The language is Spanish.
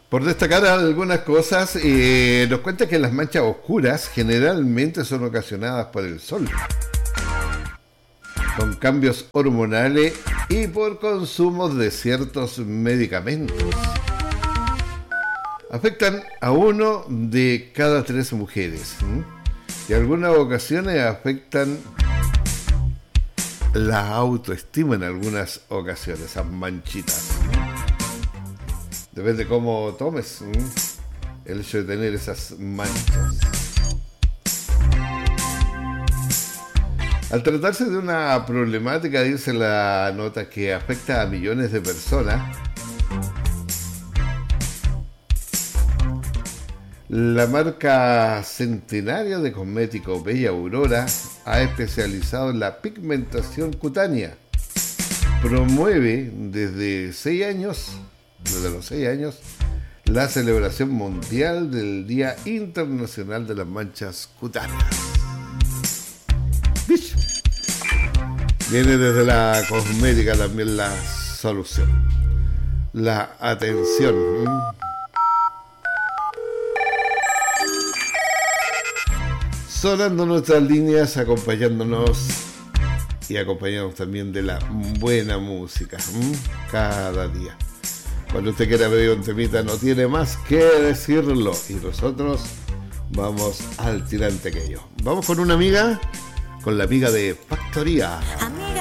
Por destacar algunas cosas, nos cuenta que las manchas oscuras generalmente son ocasionadas por el sol, con cambios hormonales y por consumo de ciertos medicamentos. Afectan a 1 de cada 3 mujeres, y en algunas ocasiones afectan la autoestima en algunas ocasiones, esas manchitas. Depende de cómo tomes el hecho de tener esas manchas. Al tratarse de una problemática, dice la nota, que afecta a millones de personas, la marca centenaria de cosméticos Bella Aurora ha especializado en la pigmentación cutánea. Promueve desde los 6 años, la celebración mundial del Día Internacional de las Manchas Cutáneas. ¿Viste? Viene desde la cosmética también la solución, la atención. Sonando nuestras líneas, acompañándonos y acompañándonos también de la buena música cada día. Cuando usted quiera pedir un temita, no tiene más que decirlo, y nosotros vamos al tirante aquello. Vamos con una amiga, con la amiga de Factoría.